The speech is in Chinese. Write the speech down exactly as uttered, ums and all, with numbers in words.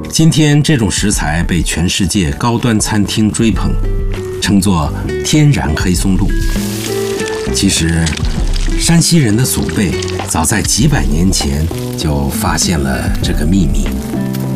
今天这种食材被全世界高端餐厅追捧，称作天然黑松露。其实，山西人的祖辈早在几百年前就发现了这个秘密。